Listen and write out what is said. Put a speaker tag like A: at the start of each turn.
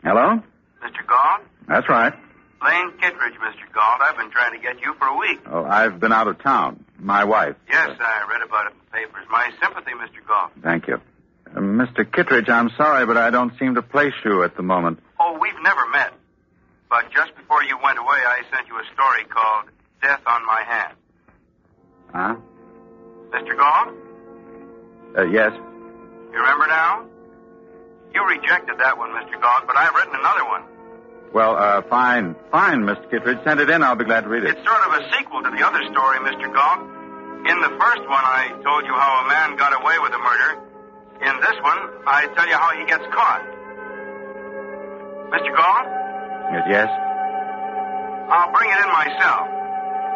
A: Hello?
B: Mr. Galt?
A: That's right.
B: Lane Kittredge, Mr. Galt. I've been trying to get you for a week.
A: Oh, I've been out of town. My wife.
B: Yes, I read about it in the papers. My sympathy, Mr. Galt.
A: Thank you. Mr. Kittredge, I'm sorry, but I don't seem to place you at the moment.
B: Oh, we've never met. But just before you went away, I sent you a story called Death on My Hand.
A: Huh?
B: Mr. Galt?
A: Yes.
B: You remember now? You rejected that one, Mr. Galt, but I've written another one.
A: Well, fine. Fine, Mr. Kittredge. Send it in. I'll be glad to read it.
B: It's sort of a sequel to the other story, Mr. Galt. In the first one, I told you how a man got away with a murder. In this one, I tell you how he gets caught. Mr. Galt?
A: Yes?
B: I'll bring it in myself.